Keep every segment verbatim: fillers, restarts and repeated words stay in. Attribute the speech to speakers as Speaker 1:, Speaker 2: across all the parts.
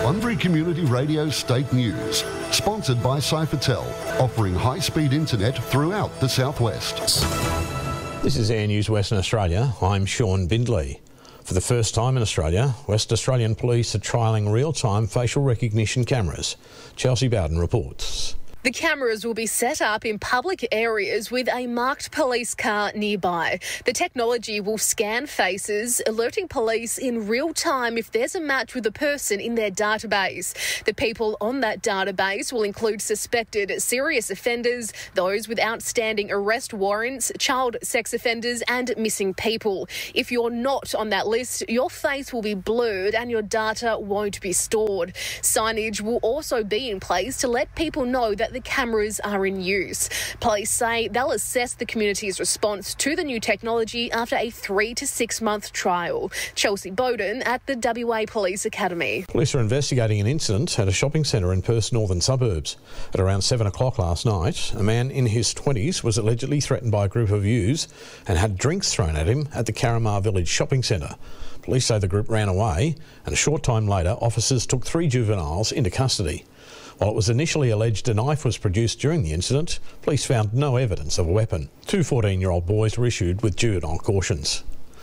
Speaker 1: Bunbury Community Radio State News, sponsored by Cyfertel, offering high-speed internet throughout the southwest.
Speaker 2: This is Air News Western Australia. I'm Sean Bindley. For the first time in Australia, West Australian Police are trialling real-time facial recognition cameras. Chelsea Bowden reports.
Speaker 3: The cameras will be set up in public areas with a marked police car nearby. The technology will scan faces, alerting police in real time if there's a match with a person in their database. The people on that database will include suspected serious offenders, those with outstanding arrest warrants, child sex offenders and missing people. If you're not on that list, your face will be blurred and your data won't be stored. Signage will also be in place to let people know that the cameras are in use. Police say they'll assess the community's response to the new technology after a three to six month trial. Chelsea Bowden at the W A Police Academy.
Speaker 2: Police are investigating an incident at a shopping centre in Perth's northern suburbs. At around seven o'clock last night, a man in his twenties was allegedly threatened by a group of youths and had drinks thrown at him at the Carramar Village shopping centre. Police say the group ran away and a short time later officers took three juveniles into custody. While it was initially alleged a knife was produced during the incident, police found no evidence of a weapon. Two fourteen-year-old boys were issued with juvenile cautions.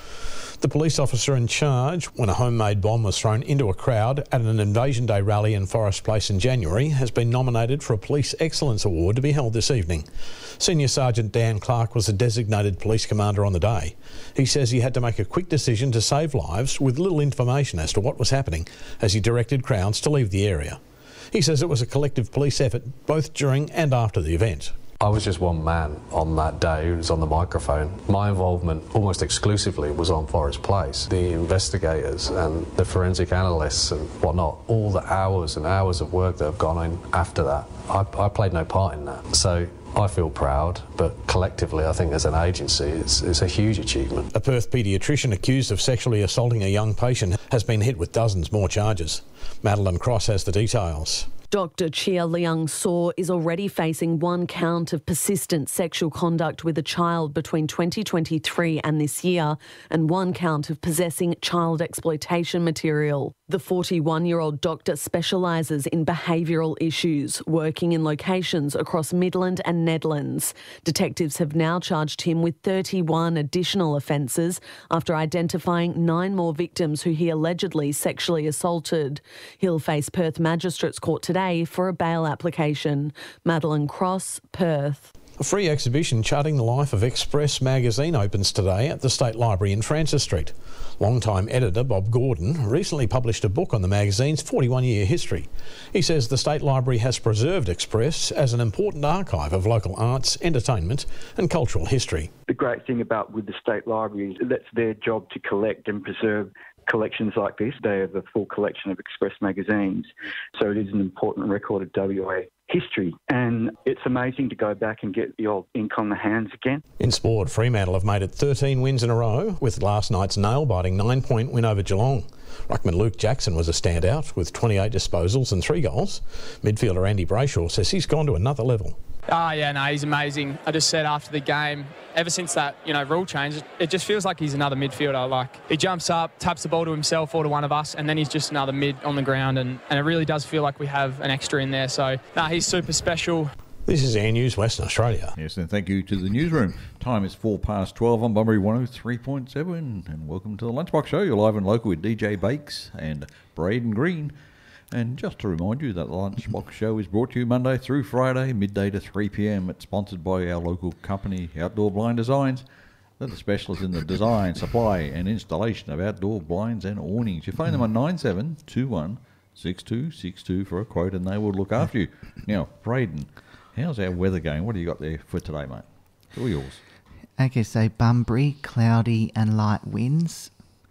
Speaker 2: The police officer in charge when a homemade bomb was thrown into a crowd at an Invasion Day rally in Forest Place in January has been nominated for a Police Excellence Award to be held this evening. Senior Sergeant Dan Clark was the designated police commander on the day. He says he had to make a quick decision to save lives with little information as to what was happening as he directed crowds to leave the area. He says it was a collective police effort both during and after the event.
Speaker 4: I was just one man on that day who was on the microphone. My involvement almost exclusively was on Forest Place. The investigators and the forensic analysts and whatnot, all the hours and hours of work that have gone in after that, I, I played no part in that. So I feel proud, but collectively I think as an agency it's, it's a huge achievement.
Speaker 2: A Perth paediatrician accused of sexually assaulting a young patient has been hit with dozens more charges. Madeline Cross has the details.
Speaker 5: Doctor Chia Liang Saw is already facing one count of persistent sexual conduct with a child between twenty twenty-three and this year and one count of possessing child exploitation material. The forty-one-year-old doctor specialises in behavioural issues, working in locations across Midland and Nedlands. Detectives have now charged him with thirty-one additional offences after identifying nine more victims who he allegedly sexually assaulted. He'll face Perth Magistrates Court today for a bail application. Madeline Cross, Perth.
Speaker 2: A free exhibition charting the life of Express magazine opens today at the State Library in Francis Street. Longtime editor Bob Gordon recently published a book on the magazine's forty-one-year history. He says the State Library has preserved Express as an important archive of local arts, entertainment and cultural history.
Speaker 6: The great thing about with the State Library is that's their job to collect and preserve collections like this. They have a full collection of Express magazines, so it is an important record of W A history, and it's amazing to go back and get the old ink on the hands again.
Speaker 2: In sport, Fremantle have made it thirteen wins in a row, with last night's nail-biting nine-point win over Geelong. Ruckman Luke Jackson was a standout with twenty-eight disposals and three goals. Midfielder Andy Brayshaw says he's gone to another level.
Speaker 7: Ah, yeah, no, he's amazing. I just said after the game, ever since that, you know, rule change, it just feels like he's another midfielder. Like, he jumps up, taps the ball to himself or to one of us, and then he's just another mid on the ground, and, and it really does feel like we have an extra in there. So, no, he's super special.
Speaker 2: This is Air News Western Australia.
Speaker 8: Yes, and thank you to the newsroom. Time is four past twelve on Bunbury one oh three point seven, and welcome to the Lunchbox Show. You're live and local with D J Bakes and Braden Green. And just to remind you that the Lunchbox Show is brought to you Monday through Friday, midday to three p m. It's sponsored by our local company, Outdoor Blind Designs. They're the specialists in the design, supply and installation of outdoor blinds and awnings. You phone them on nine seven two one six two six two for a quote and they will look after you. Now, Braden, how's our weather going? What do you got there for today, mate? It's all yours.
Speaker 9: Okay, so Bunbury, cloudy and light winds.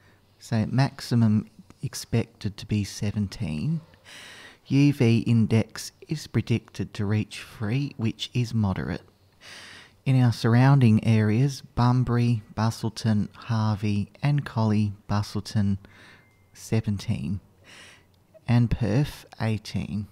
Speaker 9: So maximum expected to be seventeen. U V index is predicted to reach three, which is moderate. In our surrounding areas, Bunbury, Busselton, Harvey and Collie, Busselton, seventeen. And Perth, eighteen.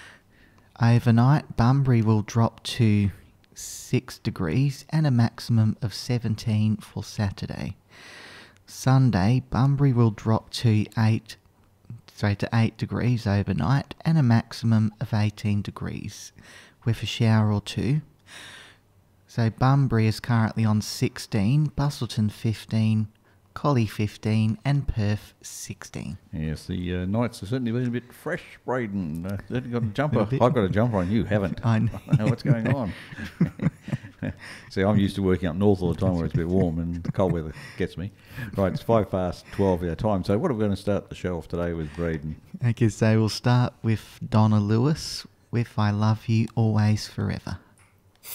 Speaker 9: Overnight, Bunbury will drop to six degrees and a maximum of seventeen for Saturday. Sunday, Bunbury will drop to eight straight to eight degrees overnight and a maximum of eighteen degrees with a shower or two. So Bunbury is currently on sixteen, Busselton fifteen, Collie fifteen and Perth sixteen.
Speaker 8: Yes, the uh, nights have certainly been a bit fresh, Braden. Uh, you've got a jumper. I've got a jumper on, you haven't.
Speaker 9: I know.
Speaker 8: I don't know what's going on. See, I'm used to working up north all the time where it's a bit warm and the cold weather gets me. Right, it's five past twelve our time. So what are we going to start the show off today with, Braden?
Speaker 9: Okay, so we'll start with Donna Lewis with I Love You Always Forever.